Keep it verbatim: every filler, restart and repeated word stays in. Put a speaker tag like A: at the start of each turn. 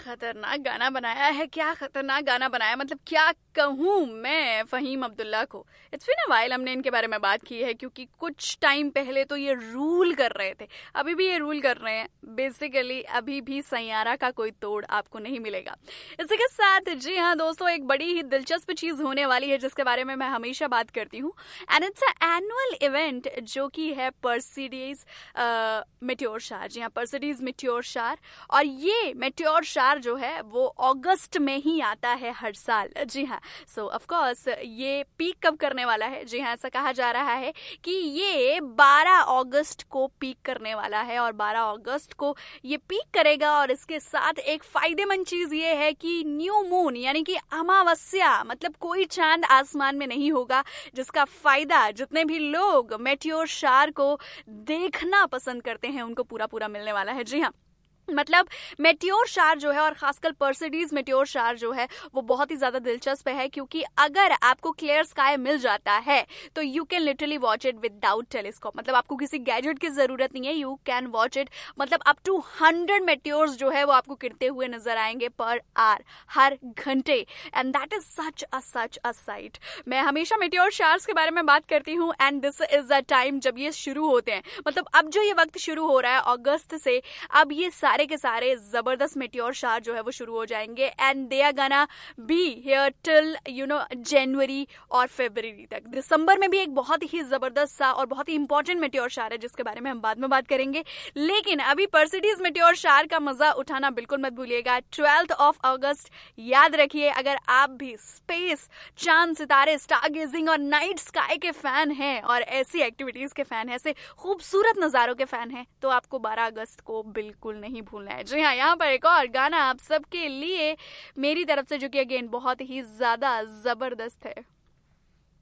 A: खतरनाक गाना बनाया है, क्या खतरनाक गाना बनाया, मतलब क्या कहूँ मैं फ़हीम अब्दुल्ला को। इट्स बीन अ व्हाइल हमने इनके बारे में बात की है, क्योंकि कुछ टाइम पहले तो ये रूल कर रहे थे, अभी भी ये रूल कर रहे हैं। बेसिकली अभी भी सैयारा का कोई तोड़ आपको नहीं मिलेगा। इसी के साथ जी हाँ दोस्तों, एक बड़ी ही दिलचस्प चीज़ होने वाली है जिसके बारे में मैं हमेशा बात करती हूँ, and it's a annual event जो कि है पर्सिडीज मेट्योर शार। जी हाँ, पर्सिडीज मेट्योर शार, और ये मेट्योर शार जो है वो अगस्त में ही आता है हर साल। जी हाँ, सो ऑफ कोर्स ये पीक कब करने वाला है? जी हाँ, ऐसा कहा जा रहा है कि ये बारह अगस्त को पीक करने वाला है, और बारह अगस्त को ये पीक करेगा। और इसके साथ एक फायदेमंद चीज ये है कि न्यू मून यानी कि अमावस्या, मतलब कोई चांद आसमान में नहीं होगा, जिसका फायदा जितने भी लोग मेट्योर शार को देखना पसंद करते हैं उनको पूरा पूरा मिलने वाला है। जी हाँ, मतलब मेट्योर शार जो है, और खासकर पर्सिडीज मेट्योर शार जो है, वो बहुत ही ज्यादा दिलचस्प है, क्योंकि अगर आपको क्लियर स्काई मिल जाता है तो you can literally watch it without telescope. मतलब आपको किसी गैजेट की जरूरत नहीं है, यू कैन वॉच इट। मतलब अप टू हंड्रेड मेट्योर्स जो है वो आपको गिरते हुए नजर आएंगे पर आर, हर घंटे, and that is such a such a site. मैं हमेशा मेट्योर शार्स के बारे में बात करती हूँ, and this is a time जब ये शुरू होते हैं। मतलब अब जो ये वक्त शुरू हो रहा है अगस्त से, अब ये सारे के सारे जबरदस्त मेट्योर शार जो है वो शुरू हो जाएंगे, and they are gonna be here till you know जनवरी और फरवरी तक। दिसंबर में भी एक बहुत ही जबरदस्त सा और बहुत ही इंपॉर्टेंट मेट्योर शार है जिसके बारे में हम बाद में बात करेंगे। लेकिन अभी पर्सिडीज मेट्योर शार का मजा उठाना बिल्कुल मत भूलिएगा। ट्वेल्थ ऑफ अगस्त याद रखिए, अगर आप भी स्पेस, चांद, सितारे, स्टारगेजिंग और नाइट स्काई के फैन हैं, और ऐसी एक्टिविटीज के फैन हैं, ऐसे खूबसूरत नजारों के फैन हैं, तो आपको बारह अगस्त को बिल्कुल नहीं भूलना है। जी हाँ, यहाँ पर एक और गाना आप सबके लिए मेरी तरफ से, जो कि अगेन बहुत ही ज्यादा जबरदस्त है।